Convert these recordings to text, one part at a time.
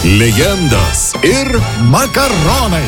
Legendos ir makaronai.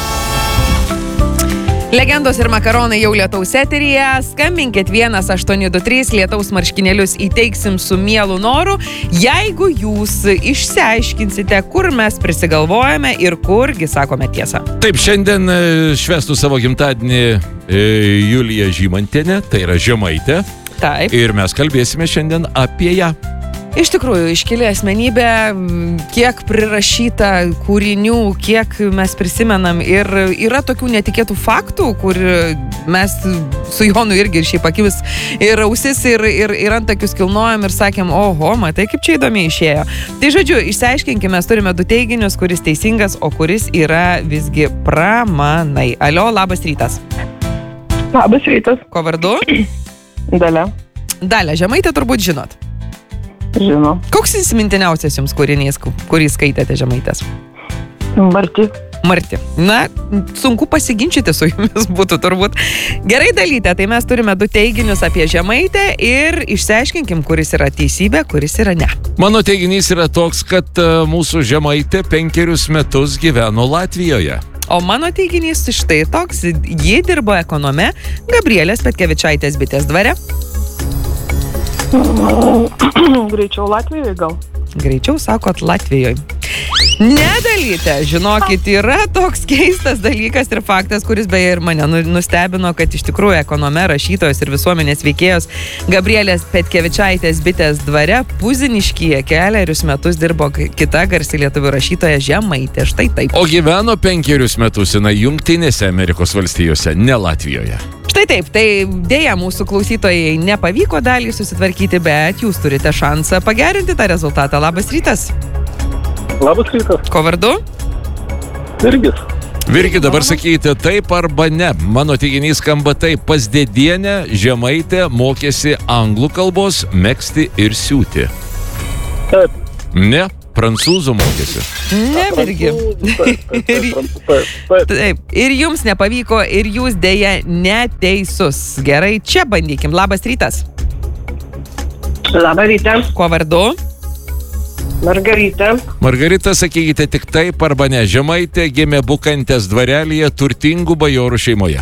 Legendos ir makaronai jau lietaus eteryje. Skambinkit 1823 lietaus marškinėlius įteiksim su mielu noru, jeigu jūs išsiaiškinsite, kur mes prisigalvojame ir kurgi sakome tiesą. Taip, šiandien švęstų savo gimtadienį Julija Žymantienė, tai yra žemaitė. Taip. Ir mes kalbėsime šiandien apie ją. Iš tikrųjų, iškili asmenybė, kiek prirašyta kūrinių, kiek mes prisimenam ir yra tokių netikėtų faktų, kur mes su Jonu irgi šiaip akis ir ausis ir antakius kilnojam ir sakėm, oho, matai kaip čia įdomiai išėjo. Tai žodžiu, išsiaiškinkime, mes turime 2 teiginius, kuris teisingas, o kuris yra visgi pramanai. Alio, labas rytas. Labas rytas. Ko vardu? Dalia. Dalia, Žemaitę turbūt žinot. Žinau. Koks įsimintiniausias jums kūrinys, kurį skaitėte Žemaitės? Marti. Na, sunku pasiginčyti su jumis būtų turbūt. Gerai, Dalyte, tai mes turime 2 teiginius apie Žemaitę ir išsiaiškinkim, kuris yra teisybė, kuris yra ne. Mano teiginys yra toks, kad mūsų Žemaitė 5 metus gyveno Latvijoje. O mano teiginys štai toks, ji dirbo ekonome Gabrielės Petkevičaitės bitės dvare. Greičiau Latvijoje gal? Greičiau sakot Latvijoje. Ne, Dalyte, žinokit, yra toks keistas dalykas ir faktas, kuris beje ir mane nustebino, kad iš tikrųjų ekonome rašytojos ir visuomenės veikėjos Gabrielės Petkevičaitės bitės dvare Puziniškyje 4 metus dirbo kita garsi lietuvių rašytoja Žemaitė. Štai taip. O gyveno 5 metus Jungtinėse Amerikos valstijose, ne Latvijoje. Štai taip, tai dėja mūsų klausytojai nepavyko dalį susitvarkyti, bet jūs turite šansą pagerinti tą rezultatą. Labas rytas. Labas rytas. Ko vardu? Virgis. Virgi, dabar sakykite taip arba ne. Mano teiginys skamba taip. Pas dėdienę Žemaitė mokėsi anglų kalbos, megzti ir siūti. Taip. Ne, prancūzų mokėsi. Ne, Virgi. Taip. Ir jums nepavyko, ir jūs dėja neteisus. Gerai, čia bandykim. Labas rytas. Labą rytą. Ko vardu? Margarita. Margarita, sakykite tik taip arba ne. Žemaitė gimė Bukantės dvarelyje turtingų bajorų šeimoje.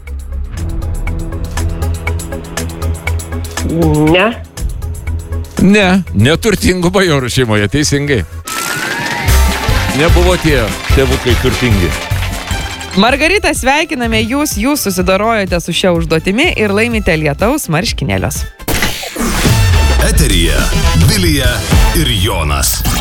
Ne. Ne, neturtingų bajorų šeimoje, teisingai. Nebuvo tie tėvukai turtingi. Margarita, sveikiname jūs susidarojate su šia užduotimi ir laimite lietaus marškinėlius. Eteryje Vilija ir Jonas.